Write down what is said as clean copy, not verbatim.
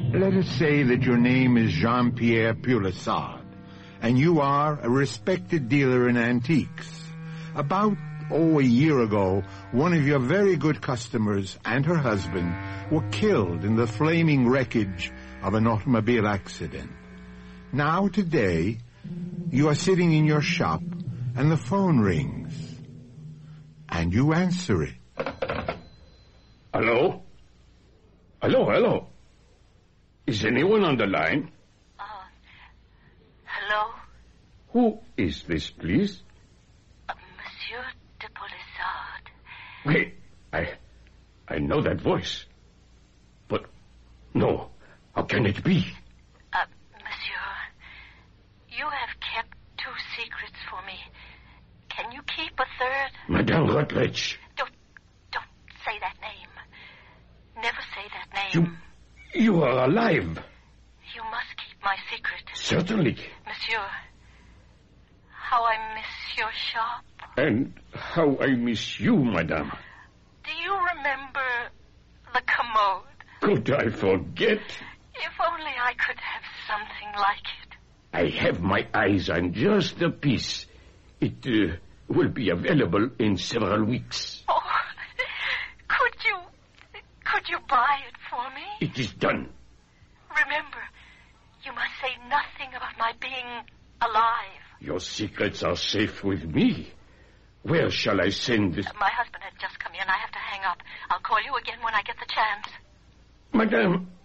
Let us say that your name is Jean-Pierre Pulissard, and you are a respected dealer in antiques. About, a year ago, one of your very good customers and her husband were killed in the flaming wreckage of an automobile accident. Now, today, you are sitting in your shop, and the phone rings, and you answer it. Hello? Hello? Is anyone on the line? Hello? Who is this, please? Monsieur de Pulissard. Wait, I know that voice. But, no, how can it be? Monsieur, you have kept 2 secrets for me. Can you keep a third? Madame Rutledge. Don't say that name. Never say that name. You are alive. You must keep my secret. Certainly. Monsieur, how I miss your shop. And how I miss you, madame. Do you remember the commode? Could I forget? If only I could have something like it. I have my eyes on just a piece. It will be available in several weeks. Oh, could you buy it for me? It is done. Remember, you must say nothing about my being alive. Your secrets are safe with me. Where shall I send this? My husband had just come in. I have to hang up. I'll call you again when I get the chance. Madame,